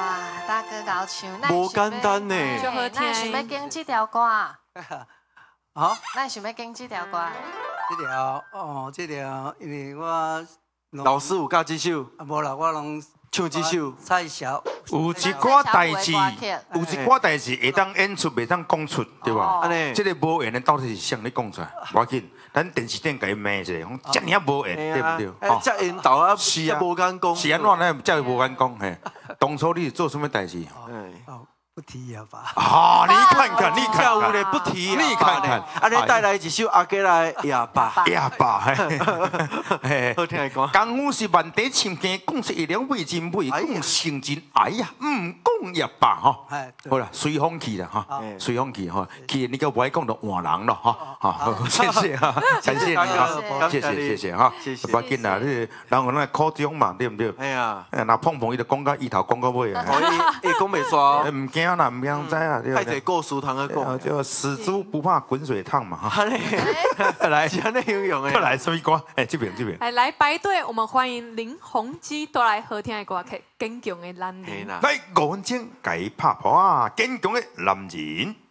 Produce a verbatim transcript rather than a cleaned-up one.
哇，大哥搞唱， 无简单呢， 就好听。那想要经这条歌啊？ 好， 那想要经这条歌？ 这条哦，这条因为我老师有教这首， 啊无啦，我拢唱这首。 蔡小有一寡代志，有一寡代志会当演出，袂当讲出，对吧？ 安尼， 这个无缘的到底是谁你讲出来？无要紧，咱电视顶甲伊骂一下，讲这尔无缘，对不对？ 哦，这引导啊，是啊，无敢讲。 是安怎呢？这无敢讲嘿。当初你是做什么代志？ 哦，不提也罢。 啊，你看看，你看跳舞看， 的不提， 你看看， 安尼带来一首阿吉来哑巴， 哑巴，嘿， 好听的歌。 功夫是万底千间，讲是一两味真美，讲成真，哎呀，唔讲哑巴吼。好啦，随风去啦哈，随风去哈，去你个不爱讲就换人咯哈，好，谢谢哈，感谢你哈，谢谢谢谢哈，不要紧啦，你然后那苦中嘛，对不对？ 哎呀， 那碰碰伊就讲到伊头讲到尾啊， 伊讲袂煞， 唔惊啦，唔惊知啊， 太侪故事通去讲， 就死猪不怕滚水烫嘛哈。 来，是安尼形容的。来，什么歌？哎，这边这边。 来来排队，我们欢迎林宏基带来好听的歌曲《坚强的男人》。 来，五分钟，给拍破啊！坚强的男人。